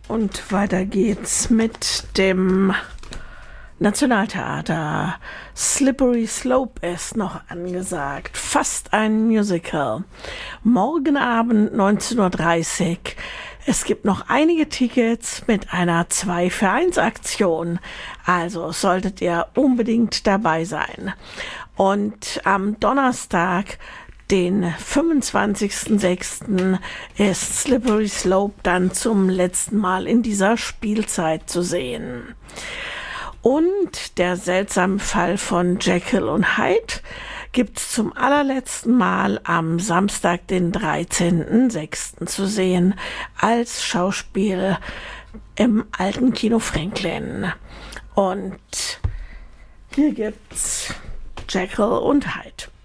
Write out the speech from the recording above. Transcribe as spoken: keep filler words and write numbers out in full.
Und weiter geht's mit dem Nationaltheater. Slippery Slope ist noch angesagt. Fast ein Musical. Morgen Abend neunzehn Uhr dreißig. Es gibt noch einige Tickets mit einer zwei für eins Aktion. Also solltet ihr unbedingt dabei sein. Und am Donnerstag, den fünfundzwanzigsten sechsten ist Slippery Slope dann zum letzten Mal in dieser Spielzeit zu sehen. Und der seltsame Fall von Jekyll und Hyde gibt's zum allerletzten Mal am Samstag, den dreizehnten sechsten zu sehen, als Schauspiel im alten Kino Franklin. Und hier gibt's Jekyll und Hyde.